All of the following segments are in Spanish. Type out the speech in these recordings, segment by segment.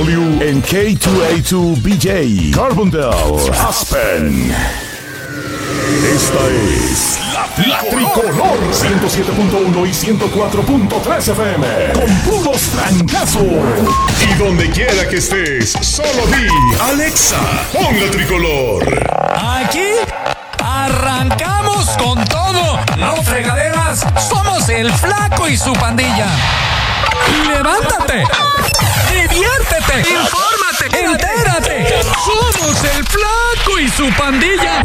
DFW en K2A2BJ, Carbondale, Aspen. Esta es la Tricolor 107.1 y 104.3 FM con puros trancazos. Y donde quiera que estés, solo di Alexa, pon la Tricolor. Aquí arrancamos con todo. No fregaderas, somos el Flaco y su pandilla. Levántate, diviértete, infórmate, entérate. Somos el Flaco y su pandilla.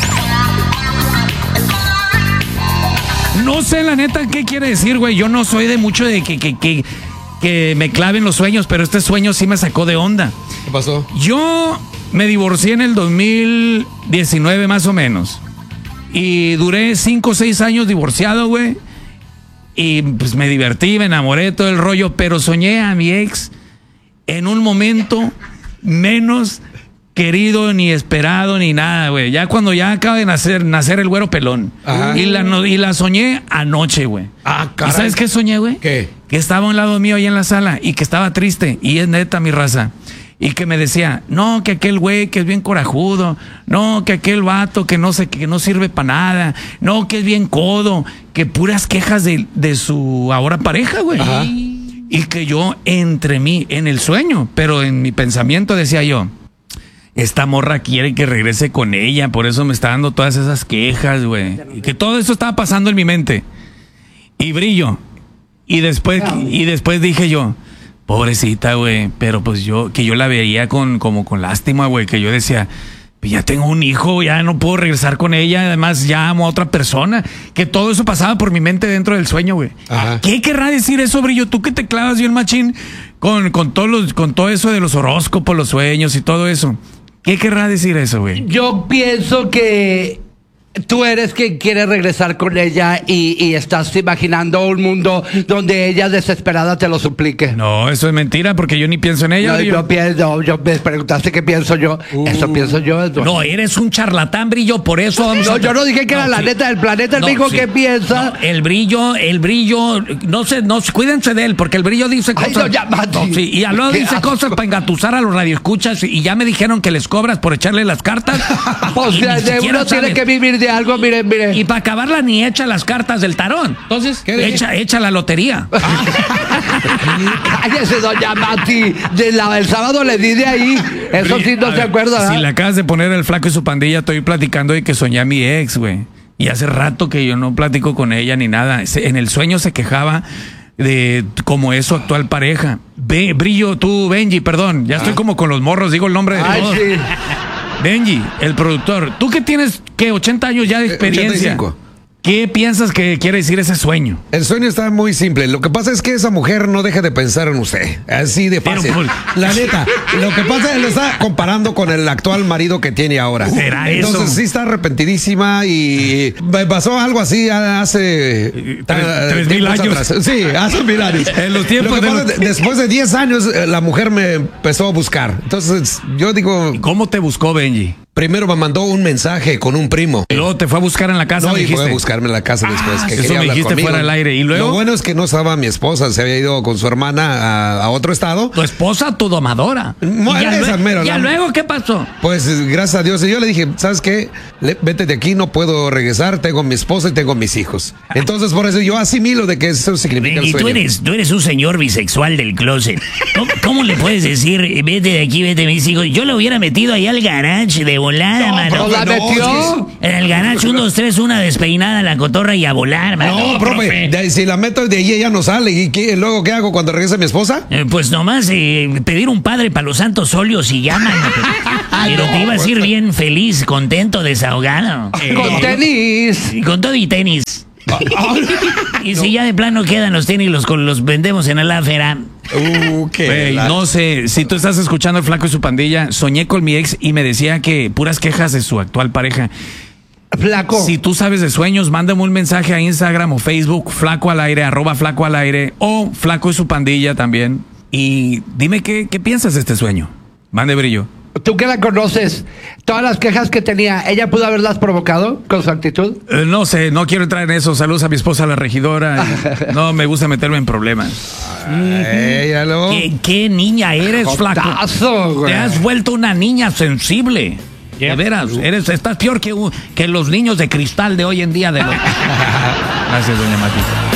No sé la neta qué quiere decir, güey. Yo no soy de mucho de que me claven los sueños, pero este sueño sí me sacó de onda. ¿Qué pasó? Yo me divorcié en el 2019 más o menos. Y duré 5 o 6 años divorciado, güey. Y pues me divertí, me enamoré, todo el rollo. Pero soñé a mi ex en un momento menos querido, ni esperado, ni nada, güey. Ya cuando ya acaba de nacer el güero pelón. Y la soñé anoche, güey. Ah, caray. ¿Y sabes qué soñé, güey? ¿Qué? Que estaba a un lado mío ahí en la sala y que estaba triste. Y es neta, mi raza. Y que me decía, no, que aquel güey que es bien corajudo, no, que aquel vato que no sirve para nada, no, que es bien codo, que puras quejas de su ahora pareja, güey. Ajá. Y que yo entre mí, en el sueño, pero en mi pensamiento decía yo, esta morra quiere que regrese con ella, por eso me está dando todas esas quejas, güey. Y que todo eso estaba pasando en mi mente. Y brillo. Y después dije yo, pobrecita, güey, pero pues yo la veía como con lástima, güey, que yo decía, ya tengo un hijo, ya no puedo regresar con ella, además ya amo a otra persona, que todo eso pasaba por mi mente dentro del sueño, güey. ¿Qué querrá decir eso, Brillo? Tú que te clavas bien machín con todo eso de los horóscopos, los sueños y todo eso. ¿Qué querrá decir eso, güey? Yo pienso que tú eres quien quiere regresar con ella y estás imaginando un mundo donde ella desesperada te lo suplique. No, eso es mentira porque yo ni pienso en ella. No, yo me preguntaste qué pienso yo. Eso pienso yo. No, eres un charlatán, Brillo, por eso yo no dije que era la neta del planeta, él dijo que piensa. No, el brillo, no cuídense de él, porque el Brillo dice cosas. Ay, no, ya, Mati. Sí, y luego dice cosas para engatusar a los radioescuchas y ya me dijeron que les cobras por echarle las cartas. Pues uno tiene que vivir de algo, miren. Y para acabarla ni echa las cartas del tarón. Entonces, echa la lotería. Cállese, doña Mati. El sábado le di de ahí. Eso sí no se acuerda. Si le acabas de poner el Flaco y su pandilla, estoy platicando de que soñé a mi ex, güey. Y hace rato que yo no platico con ella ni nada. En el sueño se quejaba de cómo es su actual pareja. Brillo, tú, Benji, perdón. Ya estoy como con los morros, digo el nombre de todos. Sí. Benji, el productor, tú que tienes, 80 años ya de experiencia. 85. ¿Qué piensas que quiere decir ese sueño? El sueño está muy simple. Lo que pasa es que esa mujer no deja de pensar en usted. Así de fácil. La neta. Lo que pasa es que lo está comparando con el actual marido que tiene ahora. ¿Será eso? Entonces sí está arrepentidísima y me pasó algo así hace 3,000 años. atrás. Sí, hace 1,000 años. En los tiempos después de 10 años la mujer me empezó a buscar. Entonces yo digo... ¿Cómo te buscó, Benji? Primero me mandó un mensaje con un primo. Y luego te fue a buscar en la casa. No, me y dijiste. fue a buscarme en la casa después. Que eso quería me hablar dijiste conmigo. fuera del aire. ¿Y luego? Lo bueno es que no estaba mi esposa. Se había ido con su hermana a otro estado. Tu esposa, tu domadora. Luego, ¿qué pasó? Pues gracias a Dios. Y yo le dije, ¿sabes qué? Vete de aquí, no puedo regresar. Tengo mi esposa y tengo mis hijos. Entonces por eso yo asimilo de que eso significa el sueño. Y tú eres un señor bisexual del closet. ¿Cómo le puedes decir, vete de aquí, vete mis hijos? Yo lo hubiera metido ahí al garage de volada, mano. ¿La metió? En el garage, 1, 2, 3, una despeinada, la cotorra y a volar, mano. No, profe. Si la meto de allí, ella no sale. ¿Y luego qué hago cuando regrese mi esposa? Pues nomás pedir un padre para los santos óleos y ya, mano. Pero te ibas a ir bien feliz, contento, desahogado. Con tenis. Y con todo y tenis. Y si ya de plano quedan los tenis, los vendemos en el afera. No sé, si tú estás escuchando el Flaco y su pandilla, soñé con mi ex y me decía que puras quejas de su actual pareja. Flaco. Si tú sabes de sueños, mándame un mensaje a Instagram o Facebook, Flaco al aire, @Flaco al aire, o Flaco y su pandilla también. Y dime qué piensas de este sueño. Mande, Brillo. Tú que la conoces, todas las quejas que tenía, ¿ella pudo haberlas provocado con su actitud? No sé, no quiero entrar en eso. Saludos a mi esposa, la regidora. No me gusta meterme en problemas. ¿Qué niña eres, flaco? Güey. Te has vuelto una niña sensible. De veras, estás peor que los niños de cristal de hoy en día. Gracias, doña Mati.